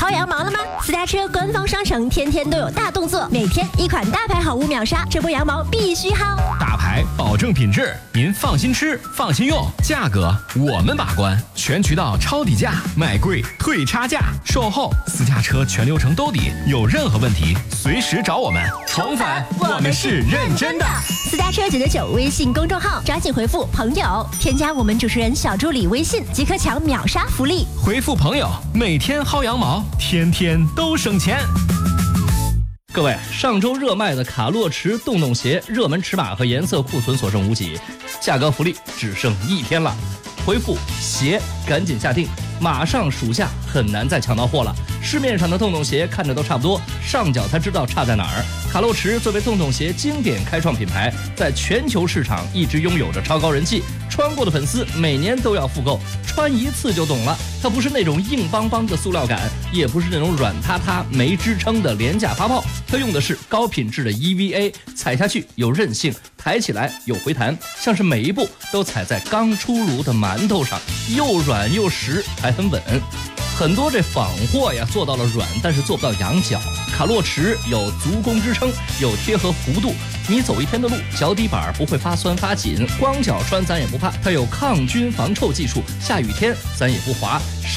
薅羊毛了吗？私家车官方商城天天都有大动作，每天一款大牌好物秒杀，这波羊毛必须薅。 大牌保证品质，您放心吃，放心用，价格我们把关，全渠道抄底价，买贵退差价，售后私家车全流程兜底，有任何问题随时找我们。重返，我们是认真的。 私家车999微信公众号，抓紧回复朋友，添加我们主持人小助理微信，即可抢秒杀福利。 回复朋友，每天薅羊毛，天天都省钱。 各位，上周热卖的卡洛驰洞洞鞋热门尺码和颜色库存所剩无几，价格福利只剩1天了。回复鞋赶紧下定，马上暑假很难再抢到货了。市面上的洞洞鞋看着都差不多，上脚才知道差在哪儿。卡洛驰作为洞洞鞋经典开创品牌，在全球市场一直拥有着超高人气，穿过的粉丝每年都要复购，穿一次就懂了。它不是那种硬邦邦的塑料感，也不是那种软塌塌没支撑的廉价发泡，它用的是高品质的 EVA， 踩下去有韧性，抬起来有回弹，像是每一步都踩在刚出炉的馒头上，又软又实，还很稳。很多这仿货呀做到了软，但是做不到羊角。卡洛驰有足弓支撑，有贴合弧度，你走一天的路，脚底板不会发酸发紧，光脚穿咱也不怕。它有抗菌防臭技术，下雨天咱也不滑。